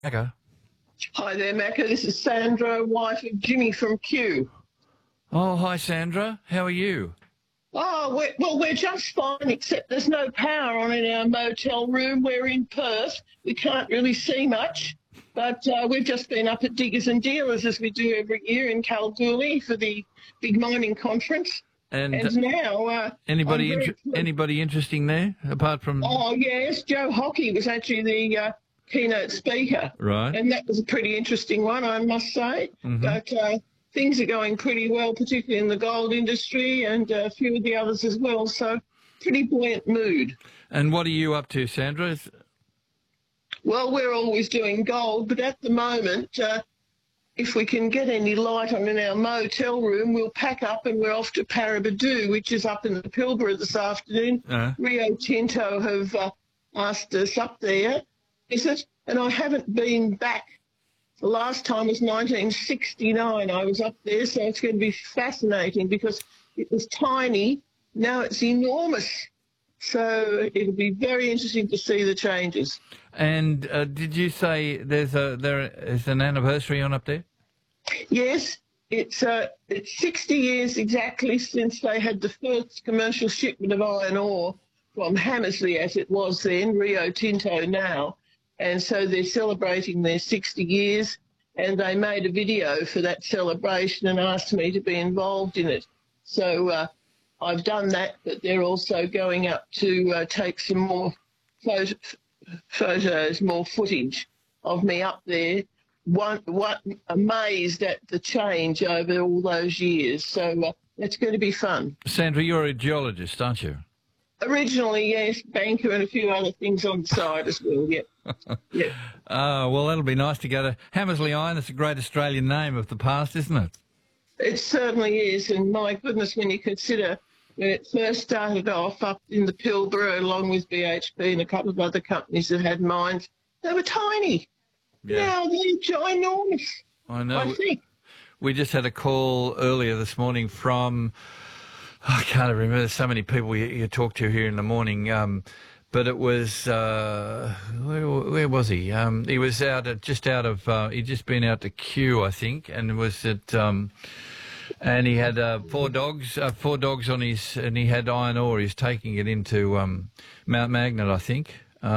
Okay. Hi there, Macca. This is Sandra, wife of Jimmy from Kew. Oh, hi, Sandra. How are you? Oh, we're just fine, except there's no power on in our motel room. We're in Perth. We can't really see much, but we've just been up at Diggers and Dealers, as we do every year in Kalgoorlie for the big mining conference. And now, anybody interesting there apart from? Oh yes, Joe Hockey was actually the keynote speaker, Right. and that was a pretty interesting one, I must say. Mm-hmm. But things are going pretty well, particularly in the gold industry and a few of the others as well. So, pretty buoyant mood. And what are you up to, Sandra? Well, we're always doing gold, but at the moment, if we can get any light on in our motel room, we'll pack up and we're off to Paraburdoo, which is up in the Pilbara this afternoon. Rio Tinto have asked us up there, is it? And I haven't been back. The last time was 1969 I was up there, so it's going to be fascinating because it was tiny. Now it's enormous. So it'll be very interesting to see the changes. And did you say there is an anniversary on up there? Yes, it's 60 years exactly since they had the first commercial shipment of iron ore from Hamersley, as it was then, Rio Tinto now. And so they're celebrating their 60 years, and they made a video for that celebration and asked me to be involved in it. So I've done that, but they're also going up to take some more photos, more footage of me up there. Amazed at the change over all those years. So that's going to be fun. Sandra, you're a geologist, aren't you? Originally, yes, banker and a few other things on the side as well, yeah. Yeah. Well, that'll be nice to go to Hamersley Iron. It's a great Australian name of the past, isn't it? It certainly is, and my goodness, when you consider when it first started off up in the Pilbara, along with BHP and a couple of other companies that had mines, they were tiny. Yeah. Now they're ginormous. I know. I think. We just had a call earlier this morning from, I can't remember, there's so many people you talk to here in the morning, but it was, where was he? He was he'd just been out to Kew, I think, and was at, and he had four dogs on his, and he had iron ore. He's taking it into Mount Magnet, I think.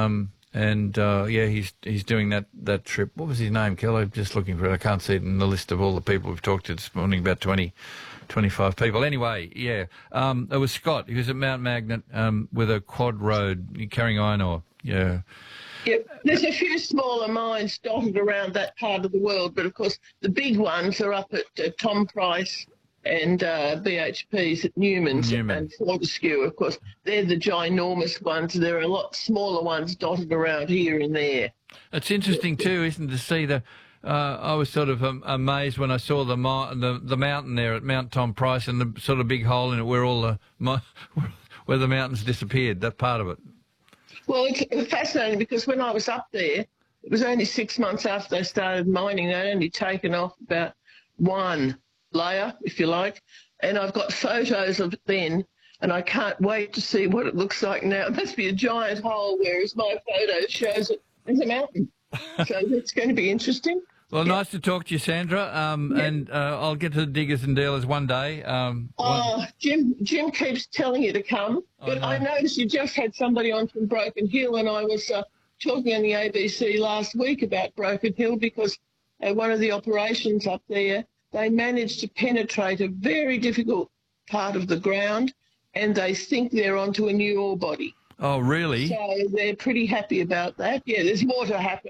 He's doing that trip. What was his name, Kel? I'm just looking for it. I can't see it in the list of all the people we've talked to this morning, about 25 people. Anyway, yeah, it was Scott. He was at Mount Magnet with a quad road carrying iron ore. Yeah. Yeah, there's a few smaller mines dotted around that part of the world, but of course the big ones are up at Tom Price and BHP's at Newman's and Fortescue. Of course, they're the ginormous ones. There are a lot smaller ones dotted around here and there. It's interesting too, isn't it, to see the. I was sort of amazed when I saw the mountain there at Mount Tom Price and the sort of big hole in it where all where the mountains disappeared. That part of it. Well, it's fascinating because when I was up there, it was only 6 months after they started mining. They'd only taken off about one layer, if you like, and I've got photos of it then, and I can't wait to see what it looks like now. It must be a giant hole, whereas my photo shows it as a mountain. So that's going to be interesting. Well, nice to talk to you, Sandra, and I'll get to the Diggers and Dealers one day. Jim keeps telling you to come, but I noticed you just had somebody on from Broken Hill, and I was talking on the ABC last week about Broken Hill because one of the operations up there, they managed to penetrate a very difficult part of the ground, and they think they're onto a new ore body. Oh, really? So they're pretty happy about that. Yeah, there's more to happen.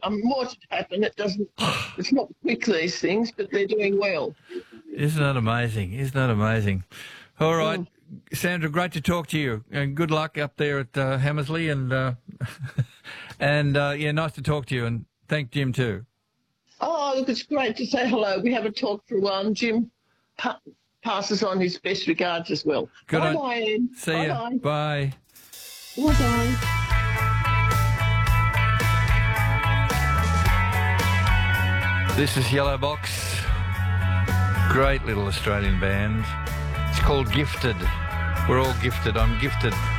It's not quick, these things, but they're doing well. Isn't that amazing? Isn't that amazing? All right, Sandra, great to talk to you, and good luck up there at Hamersley, and nice to talk to you, and thank Jim too. Oh, look, it's great to say hello. We haven't talked for a while, and Jim passes on his best regards as well. Good bye, Ian. See you. Bye. Bye-bye. This is Yellow Box. Great little Australian band. It's called Gifted. We're all gifted. I'm gifted.